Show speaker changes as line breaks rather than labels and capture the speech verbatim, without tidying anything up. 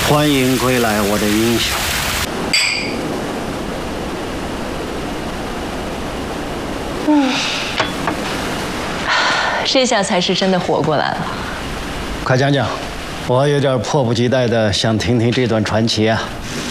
欢迎归来，我的英雄。
嗯，这下才是真的活过来了。
快讲讲，我有点迫不及待的想听听这段传奇啊。